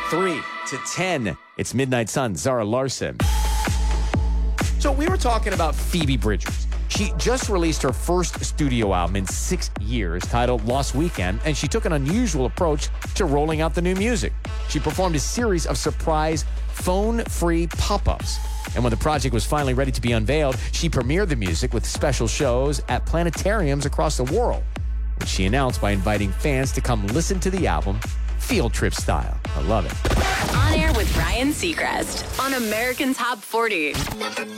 3 to 10. It's Midnight Sun, Zara Larson. So we were talking about Phoebe Bridgers. She just released her first studio album in 6 years titled Lost Weekend, and she took an unusual approach to rolling out the new music. She performed a series of surprise phone-free pop-ups. And when the project was finally ready to be unveiled, she premiered the music with special shows at planetariums across the world, which she announced by inviting fans to come listen to the album field trip style. I love it. On air with Ryan Seacrest on American Top 40.